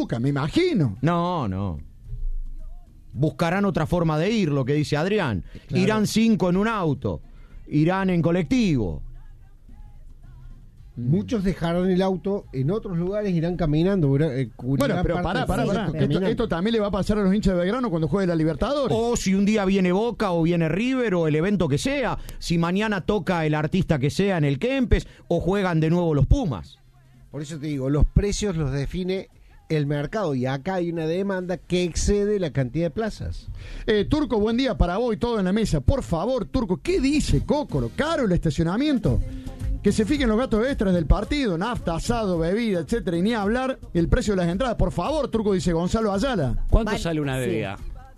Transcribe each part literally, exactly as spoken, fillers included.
lucas, me imagino. No, no. Buscarán otra forma de ir, lo que dice Adrián. Claro. Irán cinco en un auto, irán en colectivo. Muchos dejarán el auto, en otros lugares irán caminando. Eh, bueno, pero pará, pará, pará. Sí, esto, esto también le va a pasar a los hinchas de Belgrano cuando juegue la Libertadores. O si un día viene Boca o viene River o el evento que sea. Si mañana toca el artista que sea en el Kempes o juegan de nuevo los Pumas. Por eso te digo, los precios los define el mercado y acá hay una demanda que excede la cantidad de plazas. Eh, Turco, buen día para vos y todo en la mesa. Por favor, Turco, ¿qué dice Cócoro? ¿Caro el estacionamiento? Que se fijen los gastos extras del partido, nafta, asado, bebida, etcétera, y ni hablar el precio de las entradas. Por favor, Turco, dice Gonzalo Ayala. ¿Cuánto vale, sale una bebida?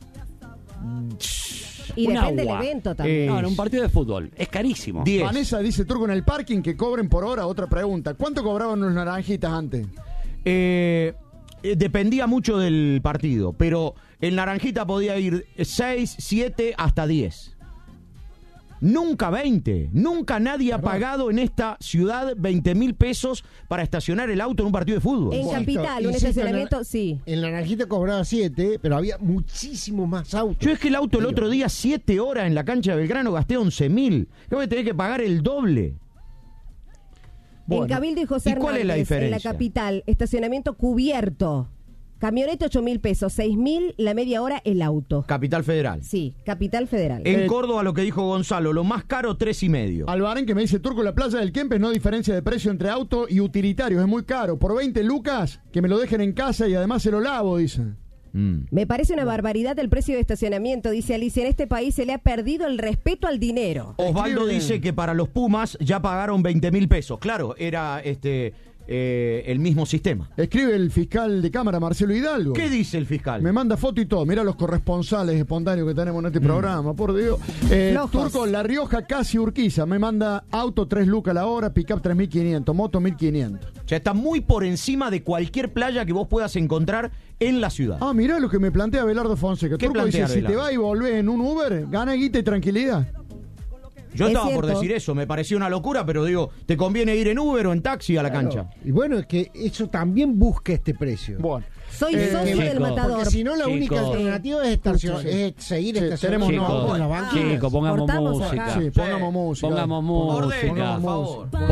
Sí. Y un depende agua. Del evento también. Eh, no, en un partido de fútbol. Es carísimo. diez. Vanessa dice, Turco, en el parking que cobren por hora. Otra pregunta. ¿Cuánto cobraban los naranjitas antes? Eh, eh, dependía mucho del partido, pero el naranjita podía ir seis, siete, hasta diez. Nunca veinte. Nunca nadie ha pagado en esta ciudad veinte mil pesos para estacionar el auto en un partido de fútbol. En Capital, un estacionamiento, sí. El naranjita cobraba siete, pero había muchísimo más autos. Yo es que el auto el otro día, siete horas en la cancha de Belgrano, gasté once mil. Yo voy a tener que pagar el doble. Bueno. En Cabildo y José ¿Y cuál Hernández, es la diferencia? En la Capital, estacionamiento cubierto. Camioneta ocho mil pesos, seis mil la media hora el auto. Capital Federal. Sí, Capital Federal. En Eh, Córdoba, lo que dijo Gonzalo, lo más caro, tres y medio. Albarén, que me dice, Turco, la playa del Kempes no diferencia de precio entre auto y utilitarios, es muy caro. Por veinte lucas, que me lo dejen en casa y además se lo lavo, dice. Mm. Me parece una barbaridad el precio de estacionamiento, dice Alicia. En este país se le ha perdido el respeto al dinero. Osvaldo Escribe... dice que para los Pumas ya pagaron veinte mil pesos. Claro, era este... Eh, el mismo sistema. Escribe el fiscal de Cámara, Marcelo Hidalgo. ¿Qué dice el fiscal? Me manda foto y todo. Mira los corresponsales espontáneos que tenemos en este mm. programa, por Dios. Eh, Turco, La Rioja, casi Urquiza. Me manda auto tres lucas la hora, pick-up tres mil quinientos, moto mil quinientos. Ya está muy por encima de cualquier playa que vos puedas encontrar en la ciudad. Ah, mirá lo que me plantea Belardo Fonseca. ¿Qué Turco dice, Belardo? si te vas y volvés en un Uber, gana guita y tranquilidad. Yo estaba cierto. por decir eso, me pareció una locura, pero digo, ¿te conviene ir en Uber o en taxi a la Claro. cancha? Y bueno, es que eso también busca este precio. Bueno. Soy Eh, socio chicos, del Matador. Porque si no, la Chicos. única alternativa es, estacion- Sí. es seguir Sí, estacionando tenemos en no, las banquinas. Chicos, pongamos Cortamos música. acá. Sí, pongamos música. Pongamos Ordena, música. por favor.